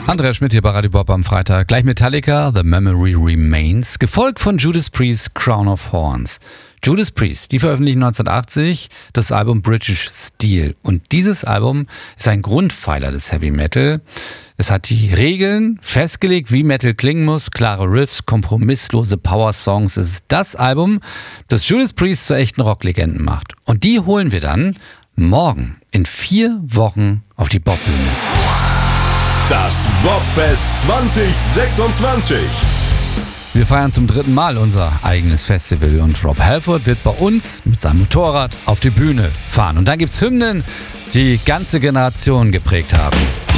Andreas Schmidt hier bei Radio Bob am Freitag. Gleich Metallica, The Memory Remains, gefolgt von Judas Priest, Crown of Thorns. Judas Priest, die veröffentlichen 1980 das Album British Steel. Und dieses Album ist ein Grundpfeiler des Heavy Metal. Es hat die Regeln festgelegt, wie Metal klingen muss, klare Riffs, kompromisslose Power-Songs. Es ist das Album, das Judas Priest zu echten Rocklegenden macht. Und die holen wir dann morgen in 4 Wochen auf die Bobbühne. Das Bobfest 2026. Wir feiern zum 3. Mal unser eigenes Festival und Rob Halford wird bei uns mit seinem Motorrad auf die Bühne fahren. Und dann gibt's Hymnen, die ganze Generation geprägt haben.